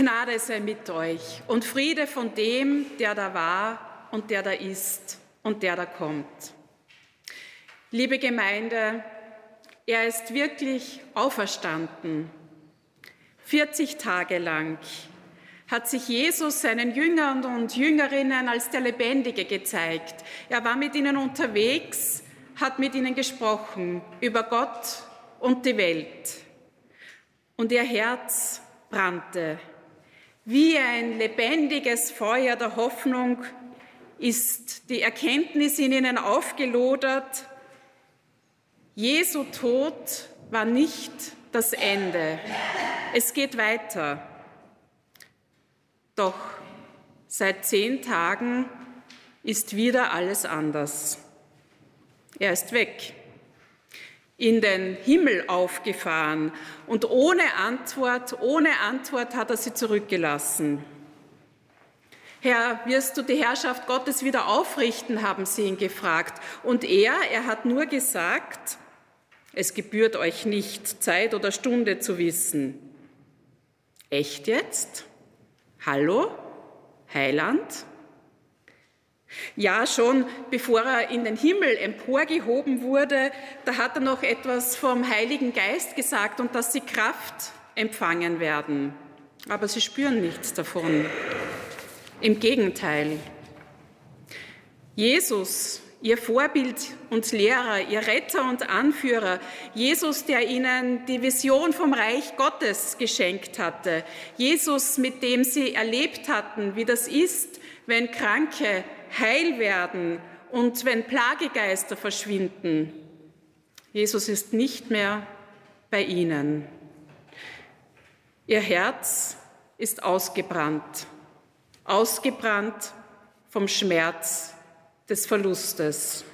Gnade sei mit euch und Friede von dem, der da war und der da ist und der da kommt. Liebe Gemeinde, er ist wirklich auferstanden. 40 Tage lang hat sich Jesus seinen Jüngern und Jüngerinnen als der Lebendige gezeigt. Er war mit ihnen unterwegs, hat mit ihnen gesprochen über Gott und die Welt. Und ihr Herz brannte. Wie ein lebendiges Feuer der Hoffnung ist die Erkenntnis in ihnen aufgelodert: Jesu Tod war nicht das Ende. Es geht weiter. Doch seit 10 Tagen ist wieder alles anders. Er ist weg, in den Himmel aufgefahren und ohne Antwort hat er sie zurückgelassen. Herr, wirst du die Herrschaft Gottes wieder aufrichten, haben sie ihn gefragt. Und er hat nur gesagt: Es gebührt euch nicht, Zeit oder Stunde zu wissen. Echt jetzt? Hallo, Heiland? Ja, schon bevor er in den Himmel emporgehoben wurde, da hat er noch etwas vom Heiligen Geist gesagt und dass sie Kraft empfangen werden. Aber sie spüren nichts davon. Im Gegenteil. Jesus, ihr Vorbild und Lehrer, ihr Retter und Anführer, Jesus, der ihnen die Vision vom Reich Gottes geschenkt hatte, Jesus, mit dem sie erlebt hatten, wie das ist, wenn Kranke heil werden und wenn Plagegeister verschwinden. Jesus ist nicht mehr bei ihnen. Ihr Herz ist ausgebrannt vom Schmerz des Verlustes.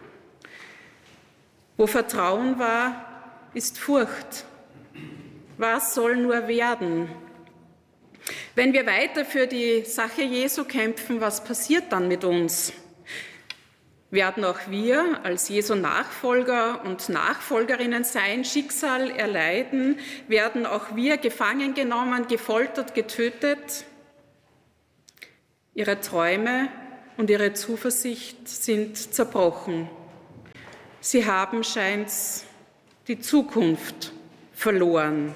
Wo Vertrauen war, ist Furcht. Was soll nur werden? Wenn wir weiter für die Sache Jesu kämpfen, was passiert dann mit uns? Werden auch wir als Jesu Nachfolger und Nachfolgerinnen sein Schicksal erleiden? Werden auch wir gefangen genommen, gefoltert, getötet? Ihre Träume und ihre Zuversicht sind zerbrochen. Sie haben, scheint's, die Zukunft verloren.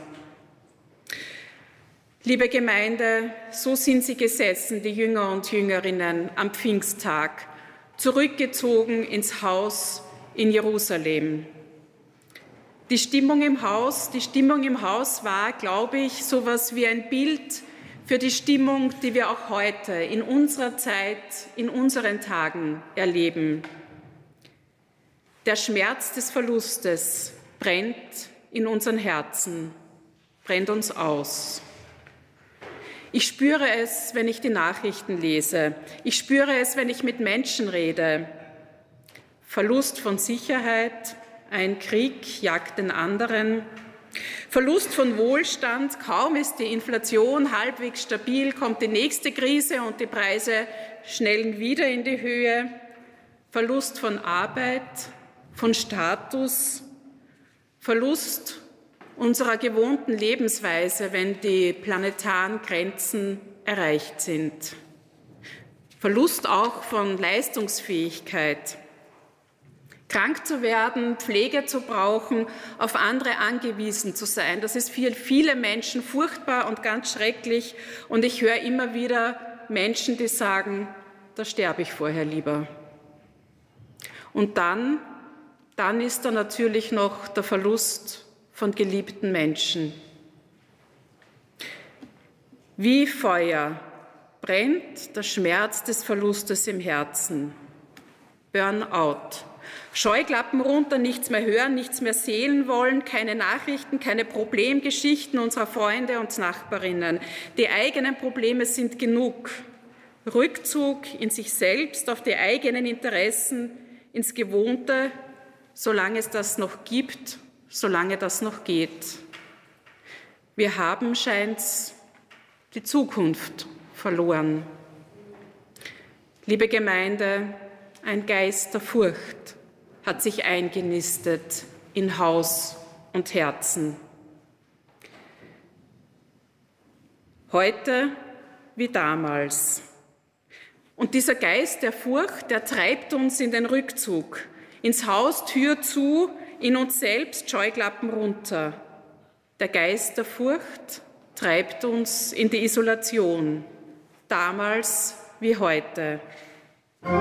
Liebe Gemeinde, so sind sie gesessen, die Jünger und Jüngerinnen, am Pfingsttag, zurückgezogen ins Haus in Jerusalem. Die Stimmung im Haus war, glaube ich, so etwas wie ein Bild für die Stimmung, die wir auch heute in unserer Zeit, in unseren Tagen erleben. Der Schmerz des Verlustes brennt in unseren Herzen, brennt uns aus. Ich spüre es, wenn ich die Nachrichten lese. Ich spüre es, wenn ich mit Menschen rede. Verlust von Sicherheit, ein Krieg jagt den anderen. Verlust von Wohlstand, kaum ist die Inflation halbwegs stabil, kommt die nächste Krise und die Preise schnellen wieder in die Höhe. Verlust von Arbeit, von Status, Verlust unserer gewohnten Lebensweise, wenn die planetaren Grenzen erreicht sind. Verlust auch von Leistungsfähigkeit. Krank zu werden, Pflege zu brauchen, auf andere angewiesen zu sein, das ist für viele Menschen furchtbar und ganz schrecklich. Und ich höre immer wieder Menschen, die sagen, da sterbe ich vorher lieber. Und dann ist da natürlich noch der Verlust von geliebten Menschen. Wie Feuer brennt der Schmerz des Verlustes im Herzen. Burnout. Scheuklappen runter, nichts mehr hören, nichts mehr sehen wollen, keine Nachrichten, keine Problemgeschichten unserer Freunde und Nachbarinnen. Die eigenen Probleme sind genug. Rückzug in sich selbst, auf die eigenen Interessen, ins Gewohnte, solange es das noch gibt, solange das noch geht. Wir haben, scheint's, die Zukunft verloren. Liebe Gemeinde, ein Geist der Furcht hat sich eingenistet in Haus und Herzen. heute wie damals. Und dieser Geist der Furcht, der treibt uns in den Rückzug, ins Haus, Tür zu, in uns selbst, Scheuklappen runter. Der Geist der Furcht treibt uns in die Isolation, damals wie heute.